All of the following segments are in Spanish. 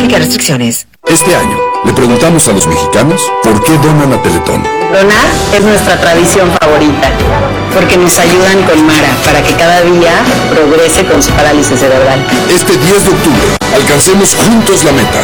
Aplica restricciones. Este año, le preguntamos a los mexicanos por qué donan a Teletón. Donar es nuestra tradición favorita, porque nos ayudan con Mara para que cada día progrese con su parálisis cerebral. Este 10 de octubre, alcancemos juntos la meta.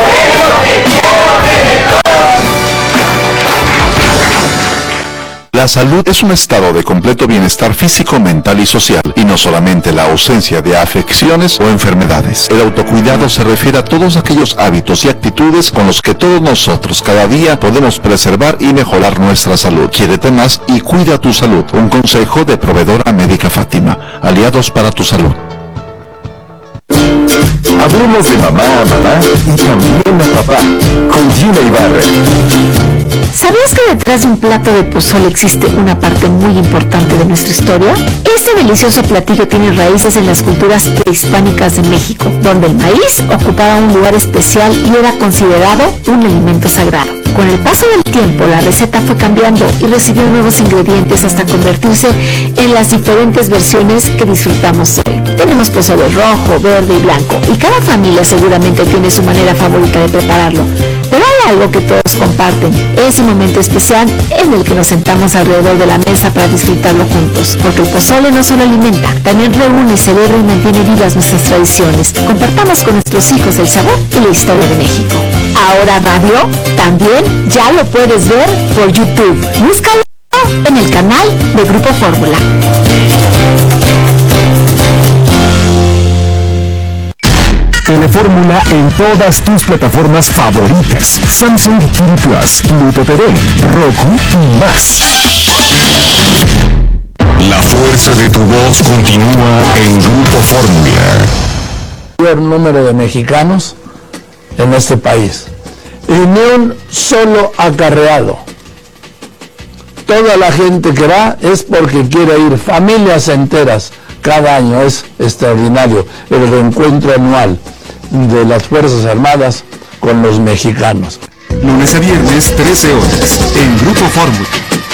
La salud es un estado de completo bienestar físico, mental y social, y no solamente la ausencia de afecciones o enfermedades. El autocuidado se refiere a todos aquellos hábitos y actitudes con los que todos nosotros cada día podemos preservar y mejorar nuestra salud. Quiérete más y cuida tu salud. Un consejo de Proveedora Médica Fátima. Aliados para tu salud. Hablemos de mamá a mamá y también a papá, con Gina Ibarra. ¿Sabías que detrás de un plato de pozole existe una parte muy importante de nuestra historia? Este delicioso platillo tiene raíces en las culturas prehispánicas de México, donde el maíz ocupaba un lugar especial y era considerado un alimento sagrado. Con el paso del tiempo, la receta fue cambiando y recibió nuevos ingredientes hasta convertirse en las diferentes versiones que disfrutamos hoy. Tenemos pozole rojo, verde y blanco, y cada familia seguramente tiene su manera favorita de prepararlo. Pero hay algo que todos comparten, ese momento especial en el que nos sentamos alrededor de la mesa para disfrutarlo juntos. Porque el pozole no solo alimenta, también reúne, celebra y mantiene vivas nuestras tradiciones. Compartamos con nuestros hijos el sabor y la historia de México. Ahora Radio también ya lo puedes ver por YouTube. Búscalo en el canal de Grupo Fórmula. Telefórmula en todas tus plataformas favoritas: Samsung TV Plus, Pluto TV, Roku y más. La fuerza de tu voz continúa en Grupo Fórmula. El número de mexicanos en este país y ni un solo acarreado. Toda la gente que va es porque quiere ir, familias enteras cada año. Es extraordinario el reencuentro anual de las Fuerzas Armadas con los mexicanos. Lunes a viernes, 13 horas, en Grupo Fórmula.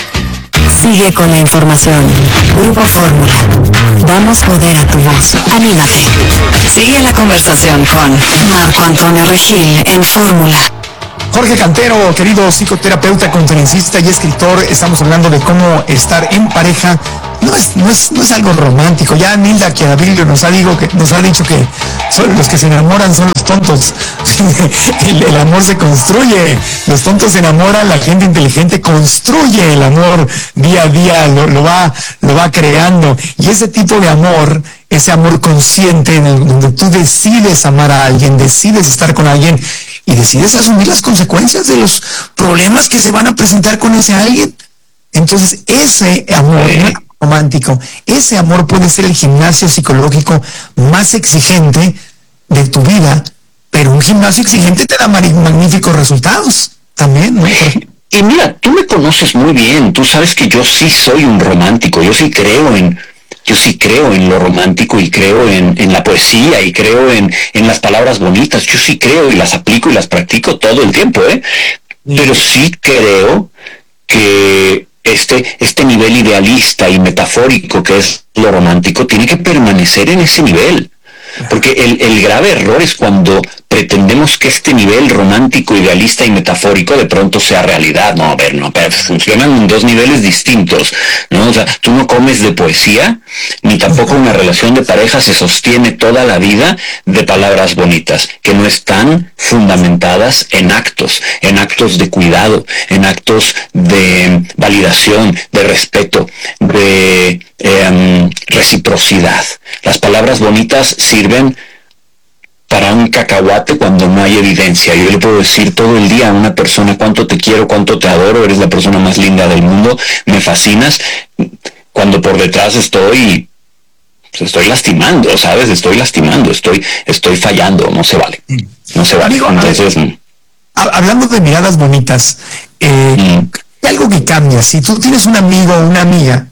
Sigue con la información. Grupo Fórmula. Damos poder a tu voz. Anímate. Sigue la conversación con Marco Antonio Regil en Fórmula. Jorge Cantero, querido psicoterapeuta, conferencista y escritor, estamos hablando de cómo estar en pareja. No es algo romántico. Ya Nilda Chiaravillo nos ha dicho que los que se enamoran son los tontos. El amor se construye. Los tontos se enamoran, la gente inteligente construye el amor día a día, lo va creando. Y ese tipo de amor, ese amor consciente, donde tú decides amar a alguien, decides estar con alguien y decides asumir las consecuencias de los problemas que se van a presentar con ese alguien. Entonces, ese amor romántico, ese amor puede ser el gimnasio psicológico más exigente de tu vida, pero un gimnasio exigente te da magníficos resultados también, ¿no? Y mira, tú me conoces muy bien, tú sabes que yo sí soy un romántico, yo sí creo en lo romántico y creo en la poesía y creo en las palabras bonitas, yo sí creo y las aplico y las practico todo el tiempo, pero sí creo que este nivel idealista y metafórico que es lo romántico tiene que permanecer en ese nivel. Porque el grave error es cuando pretendemos que este nivel romántico, idealista y metafórico de pronto sea realidad. No, pero funcionan en dos niveles distintos, ¿no? O sea, tú no comes de poesía, ni tampoco una relación de pareja se sostiene toda la vida de palabras bonitas, que no están fundamentadas en actos de cuidado, en actos de validación, de respeto, de reciprocidad. Las palabras bonitas sirven para un cacahuate cuando no hay evidencia. Yo le puedo decir todo el día a una persona cuánto te quiero, cuánto te adoro, eres la persona más linda del mundo, me fascinas, cuando por detrás estoy lastimando, ¿sabes? Estoy fallando, no se vale. Amigo, entonces, hablando de miradas bonitas, hay algo que cambia. Si tú tienes un amigo o una amiga,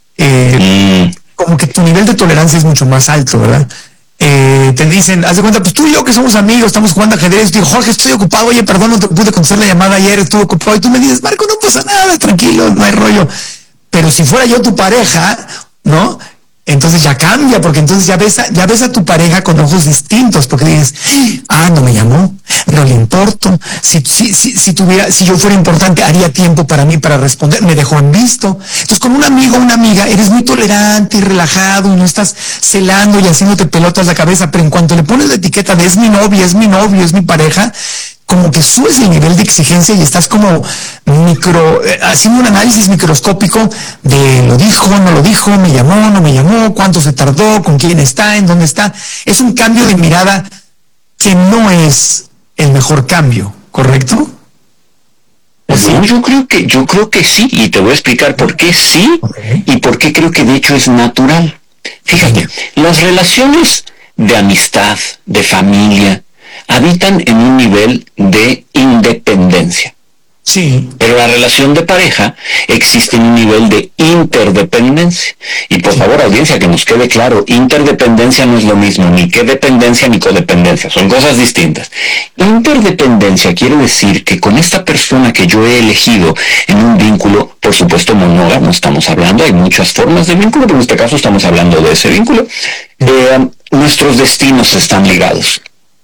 como que tu nivel de tolerancia es mucho más alto, ¿verdad? Te dicen, haz de cuenta, pues tú y yo que somos amigos, estamos jugando ajedrez, te digo, Jorge, estoy ocupado, oye, perdón, no te pude contestar la llamada ayer, estuve ocupado, y tú me dices, Marco, no pasa nada, tranquilo, no hay rollo. Pero si fuera yo tu pareja, ¿no? Entonces ya cambia, porque entonces ya ves a tu pareja con ojos distintos, porque dices, no me llamó, no le importo, si yo fuera importante, haría tiempo para mí para responder, me dejó en visto. Entonces, con un amigo o una amiga, eres muy tolerante y relajado y no estás celando y haciéndote pelotas la cabeza, pero en cuanto le pones la etiqueta de es mi novia, es mi novio, es mi pareja, como que subes el nivel de exigencia y estás como haciendo un análisis microscópico de lo dijo, no lo dijo, me llamó, no me llamó, cuánto se tardó, con quién está, en dónde está. Es un cambio de mirada que no es el mejor cambio, ¿correcto? ¿Sí? No, yo creo que sí, y te voy a explicar por qué sí y por qué creo que de hecho es natural. Fíjate, las relaciones de amistad, de familia, habitan en un nivel de independencia. Sí. Pero la relación de pareja existe en un nivel de interdependencia. Y por favor, audiencia, que nos quede claro, interdependencia no es lo mismo, ni que dependencia ni codependencia, son cosas distintas. Interdependencia quiere decir que con esta persona que yo he elegido en un vínculo, por supuesto monógamo estamos hablando, hay muchas formas de vínculo, pero en este caso estamos hablando de ese vínculo, nuestros destinos están ligados.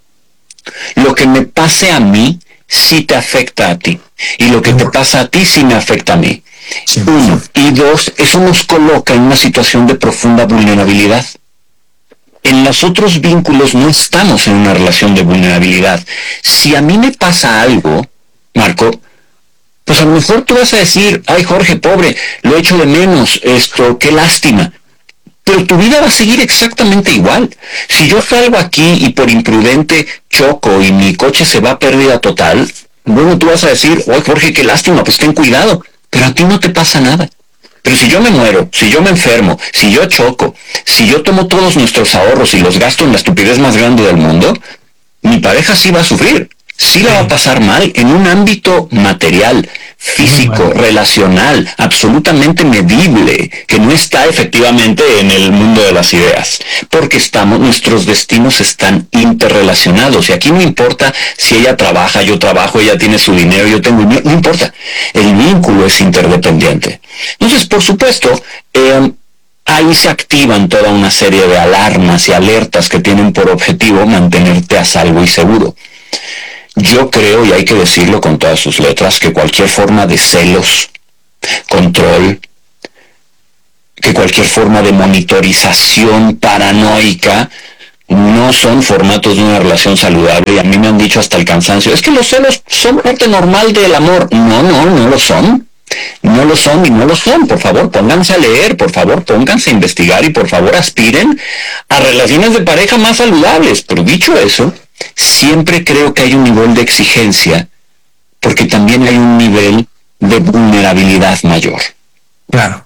Lo que me pase a mí sí te afecta a ti, y lo que te pasa a ti sí me afecta a mí. Sí. 1, y 2, eso nos coloca en una situación de profunda vulnerabilidad. En los otros vínculos no estamos en una relación de vulnerabilidad. Si a mí me pasa algo, Marco, pues a lo mejor tú vas a decir, ay Jorge, pobre, lo echo de menos, qué lástima. Pero tu vida va a seguir exactamente igual. Si yo salgo aquí y por imprudente choco y mi coche se va a pérdida total, bueno, tú vas a decir, oye Jorge, qué lástima, pues ten cuidado. Pero a ti no te pasa nada. Pero si yo me muero, si yo me enfermo, si yo choco, si yo tomo todos nuestros ahorros y los gasto en la estupidez más grande del mundo, mi pareja sí va a sufrir. Sí la va a pasar mal en un ámbito material, físico, relacional, absolutamente medible, que no está efectivamente en el mundo de las ideas, porque nuestros destinos están interrelacionados, y aquí no importa si ella trabaja, yo trabajo, ella tiene su dinero, yo tengo el mío, no importa, el vínculo es interdependiente. Entonces, por supuesto, ahí se activan toda una serie de alarmas y alertas que tienen por objetivo mantenerte a salvo y seguro. Yo creo, y hay que decirlo con todas sus letras, que cualquier forma de celos, control, que cualquier forma de monitorización paranoica no son formatos de una relación saludable, y a mí me han dicho hasta el cansancio, es que los celos son parte normal del amor. No lo son. No lo son y no lo son. Por favor, pónganse a leer, por favor, pónganse a investigar y por favor aspiren a relaciones de pareja más saludables. Pero dicho eso, siempre creo que hay un nivel de exigencia porque también hay un nivel de vulnerabilidad mayor. Claro.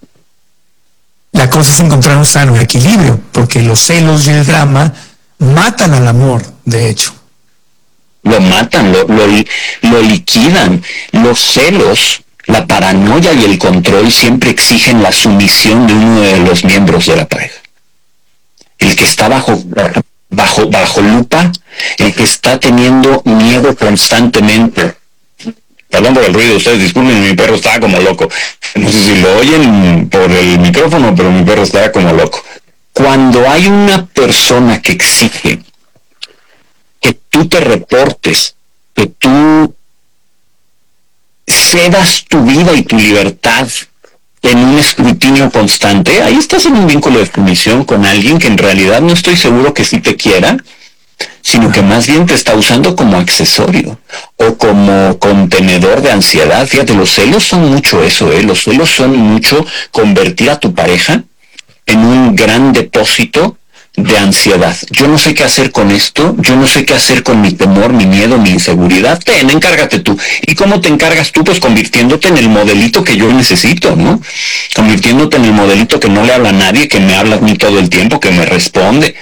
La cosa es encontrar un sano equilibrio, porque los celos y el drama matan al amor, de hecho. Lo matan, lo liquidan. Los celos, la paranoia y el control siempre exigen la sumisión de uno de los miembros de la pareja. El que está bajo lupa, el que está teniendo miedo constantemente. Perdón por el ruido, ustedes disculpen, mi perro estaba como loco. No sé si lo oyen por el micrófono, pero mi perro estaba como loco. Cuando hay una persona que exige que tú te reportes, que tú cedas tu vida y tu libertad en un escrutinio constante, ahí estás en un vínculo de sumisión con alguien que en realidad no estoy seguro que sí te quiera, sino que más bien te está usando como accesorio o como contenedor de ansiedad. Fíjate, los celos son mucho eso, los celos son mucho convertir a tu pareja en un gran depósito de ansiedad. Yo no sé qué hacer con esto, yo no sé qué hacer con mi temor, mi miedo, mi inseguridad. Encárgate tú. ¿Y cómo te encargas tú? Pues convirtiéndote en el modelito que yo necesito, ¿no? Convirtiéndote en el modelito que no le habla a nadie, que me habla a mí todo el tiempo, que me responde.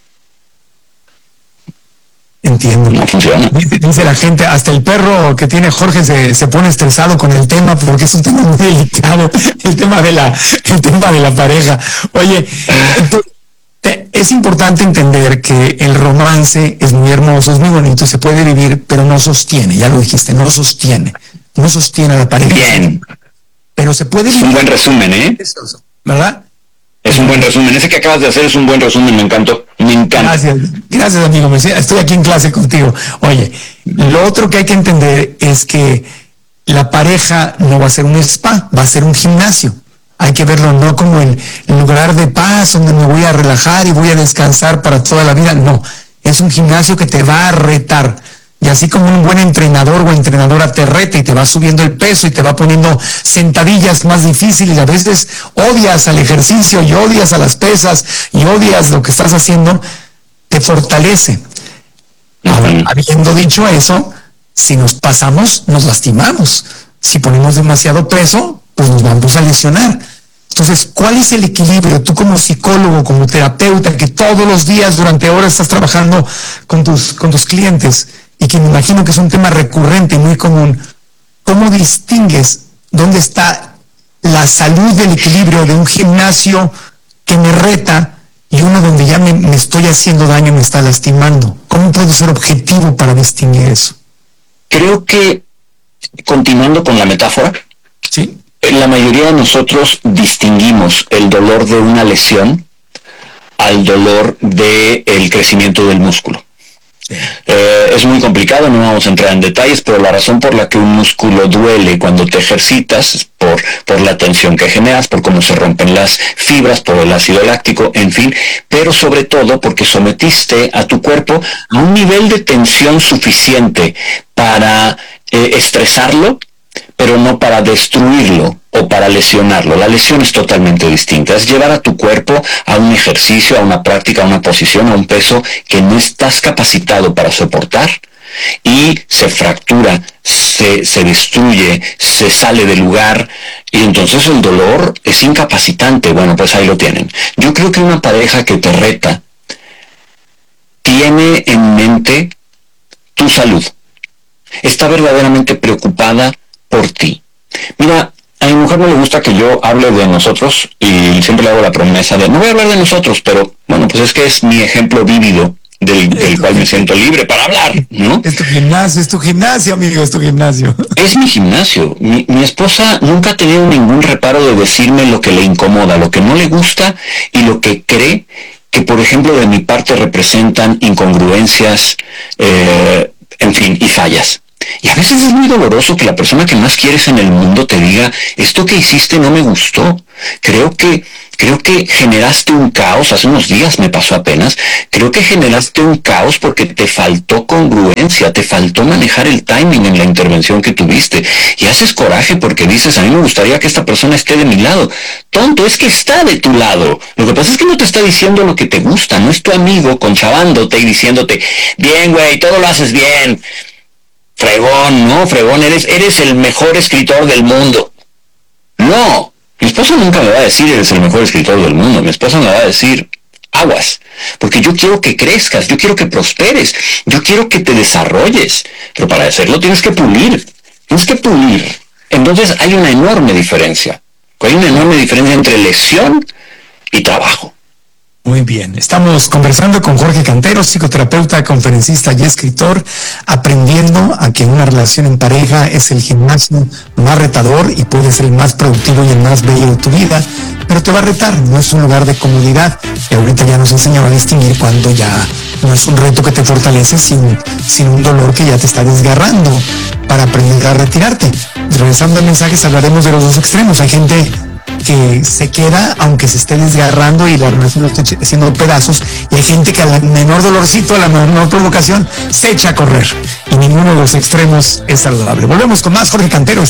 Entiendo. No funciona. Dice la gente, hasta el perro que tiene Jorge se pone estresado con el tema, porque es un tema muy delicado, el tema de la pareja. Oye, es importante entender que el romance es muy hermoso, es muy bonito, se puede vivir, pero no sostiene, ya lo dijiste, no sostiene a la pareja. Bien. Pero se puede vivir. Es un buen resumen, ¿eh? ¿Verdad? Es un buen resumen. Ese que acabas de hacer es un buen resumen, me encantó. Me encanta. Gracias amigo. Estoy aquí en clase contigo. Oye, lo otro que hay que entender es que la pareja no va a ser un spa, va a ser un gimnasio. Hay que verlo no como el lugar de paz donde me voy a relajar y voy a descansar para toda la vida. No, es un gimnasio que te va a retar. Y así como un buen entrenador o entrenadora te reta y te va subiendo el peso y te va poniendo sentadillas más difíciles, y a veces odias al ejercicio y odias a las pesas y odias lo que estás haciendo, te fortalece. Ahora, habiendo dicho eso, si nos pasamos, nos lastimamos. Si ponemos demasiado peso, pues nos vamos a lesionar. Entonces, ¿cuál es el equilibrio? Tú como psicólogo, como terapeuta, que todos los días durante horas estás trabajando con tus clientes, y que me imagino que es un tema recurrente y muy común, ¿cómo distingues dónde está la salud del equilibrio de un gimnasio que me reta y uno donde ya me estoy haciendo daño, me está lastimando? ¿Cómo puedo ser objetivo para distinguir eso? Creo que, continuando con la metáfora, ¿sí?, la mayoría de nosotros distinguimos el dolor de una lesión al dolor del crecimiento del músculo. Es muy complicado, no vamos a entrar en detalles, pero la razón por la que un músculo duele cuando te ejercitas es por la tensión que generas, por cómo se rompen las fibras, por el ácido láctico, en fin, pero sobre todo porque sometiste a tu cuerpo a un nivel de tensión suficiente para estresarlo, pero no para destruirlo o para lesionarlo. La lesión es totalmente distinta. Es llevar a tu cuerpo a un ejercicio, a una práctica, a una posición, a un peso que no estás capacitado para soportar, y se fractura, se destruye, se sale del lugar, y entonces el dolor es incapacitante. Bueno, pues ahí lo tienen. Yo creo que una pareja que te reta tiene en mente tu salud. Está verdaderamente preocupada por ti. Mira, a mi mujer no le gusta que yo hable de nosotros, y siempre le hago la promesa de no voy a hablar de nosotros, pero bueno, pues es que es mi ejemplo vívido del cual me siento libre para hablar, ¿no? Es tu gimnasio, amigo, es tu gimnasio. Es mi gimnasio. Mi esposa nunca ha tenido ningún reparo de decirme lo que le incomoda, lo que no le gusta y lo que cree que, por ejemplo, de mi parte representan incongruencias, en fin, y fallas. Y a veces es muy doloroso que la persona que más quieres en el mundo te diga, esto que hiciste no me gustó. Creo que generaste un caos, hace unos días me pasó apenas, creo que generaste un caos porque te faltó congruencia, te faltó manejar el timing en la intervención que tuviste. Y haces coraje porque dices, a mí me gustaría que esta persona esté de mi lado. Tonto, es que está de tu lado. Lo que pasa es que no te está diciendo lo que te gusta, no es tu amigo conchavándote y diciéndote, bien güey, todo lo haces bien. Fregón, ¿no? Fregón, eres el mejor escritor del mundo. No, mi esposa nunca me va a decir eres el mejor escritor del mundo. Mi esposa me va a decir aguas, porque yo quiero que crezcas, yo quiero que prosperes, yo quiero que te desarrolles, pero para hacerlo tienes que pulir. Entonces hay una enorme diferencia. Hay una enorme diferencia entre lesión y trabajo. Muy bien, estamos conversando con Jorge Cantero, psicoterapeuta, conferencista y escritor, aprendiendo a que una relación en pareja es el gimnasio más retador y puede ser el más productivo y el más bello de tu vida, pero te va a retar, no es un lugar de comodidad. Y ahorita ya nos enseñaba a distinguir cuando ya no es un reto que te fortalece, sino un dolor que ya te está desgarrando para aprender a retirarte. Regresando a mensajes, hablaremos de los dos extremos. Hay gente que se queda aunque se esté desgarrando y la relación lo esté haciendo pedazos, y hay gente que al menor dolorcito, a la menor provocación, se echa a correr, y ninguno de los extremos es saludable. Volvemos con más. Jorge Cantero